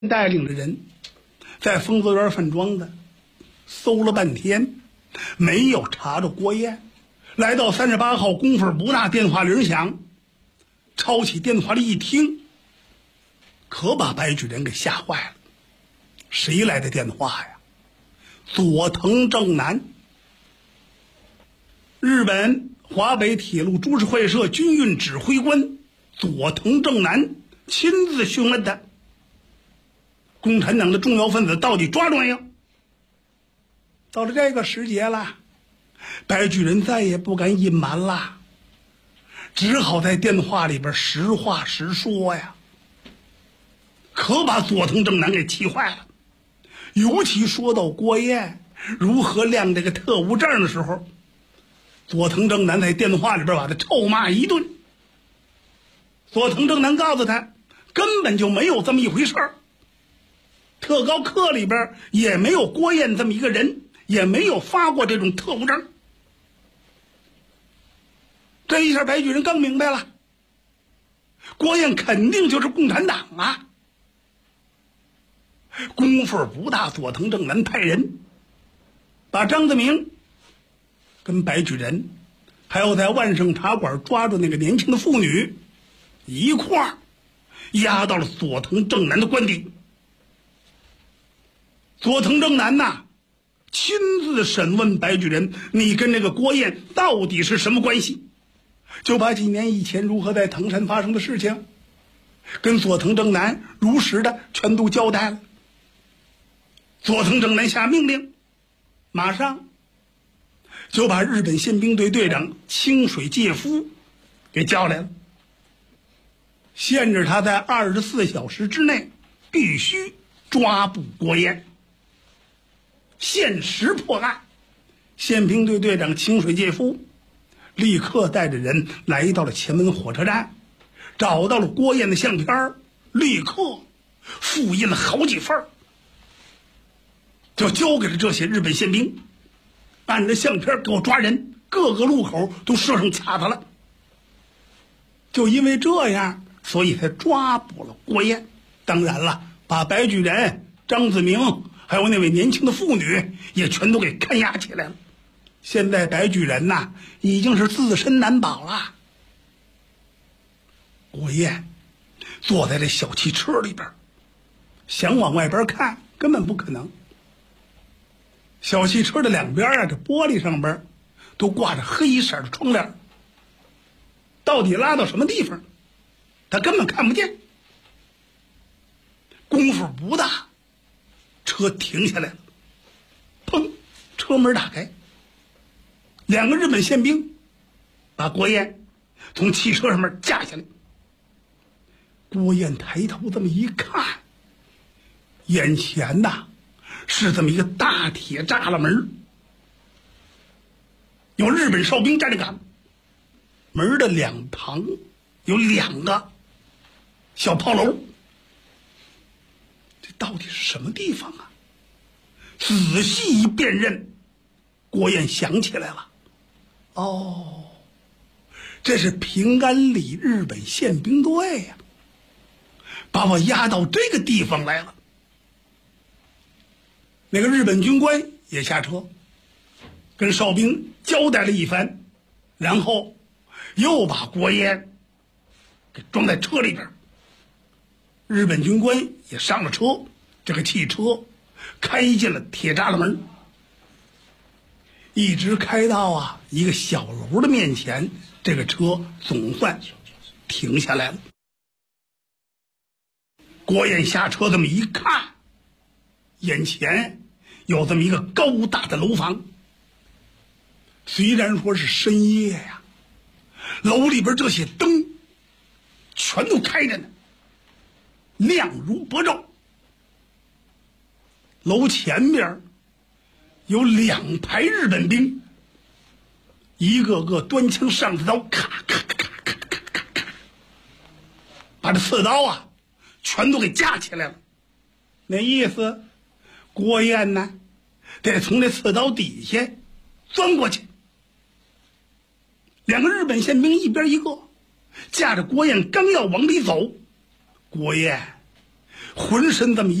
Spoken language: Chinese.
带领着人在丰泽园饭庄子搜了半天，没有查着郭燕。来到38号功夫不大，电话铃响，抄起电话里一听，可把白举人给吓坏了。谁来的电话呀？佐藤正南，日本华北铁路株式会社军运指挥官佐藤正南亲自询问他，共产党的重要分子到底抓没有？到了这个时节了，白举人再也不敢隐瞒了，只好在电话里边实话实说呀。可把佐藤正南给气坏了，尤其说到郭燕如何亮这个特务证的时候，佐藤正南在电话里边把他臭骂一顿。佐藤正南告诉他，根本就没有这么一回事儿，特高课里边也没有郭燕这么一个人，也没有发过这种特务证。这一下白举人更明白了，郭燕肯定就是共产党啊。功夫不大，佐藤正南派人把张子明跟白举人还有在万盛茶馆抓住那个年轻的妇女一块儿押到了佐藤正南的官邸。佐藤正南呐，亲自审问白举人，你跟这个郭燕到底是什么关系？就把几年以前如何在藤山发生的事情跟佐藤正南如实的全都交代了。佐藤正南下命令，马上就把日本宪兵队队长清水介夫给叫来了，限制他在24小时之内必须抓捕郭燕，限时破案。宪兵队队长清水介夫立刻带着人来到了前门火车站，找到了郭燕的相片，立刻复印了好几份，就交给了这些日本宪兵，按着相片给我抓人，各个路口都设上卡子了。就因为这样，所以才抓捕了郭燕。当然了，把白举人、张子明还有那位年轻的妇女也全都给看押起来了。现在白举人呐，已经是自身难保了。郭燕坐在这小汽车里边，想往外边看根本不可能。小汽车的两边啊，这玻璃上边都挂着黑色的窗帘，到底拉到什么地方他根本看不见。功夫不大，车停下来了，砰，车门打开，两个日本宪兵把郭燕从汽车上面架下来。郭燕抬头这么一看，眼前呐是这么一个大铁栅栏门，有日本哨兵站着岗，门的两旁有两个小炮楼。这到底是什么地方啊？仔细一辨认，郭燕想起来了，哦，这是平安里日本宪兵队呀，把我押到这个地方来了。那个日本军官也下车，跟哨兵交代了一番，然后又把郭燕给装在车里边。日本军官也上了车，这个汽车开进了铁栅栏门，一直开到一个小楼的面前，这个车总算停下来了。郭燕下车这么一看，眼前有这么一个高大的楼房，虽然说是深夜呀，楼里边这些灯全都开着呢，亮如薄昼。楼前边有两排日本兵，一个个端枪上刺刀，咔咔咔咔咔咔咔，把这刺刀全都给架起来了。那意思，郭燕呢得从这刺刀底下钻过去。两个日本宪兵一边一个，架着郭燕刚要往里走，郭燕浑身这么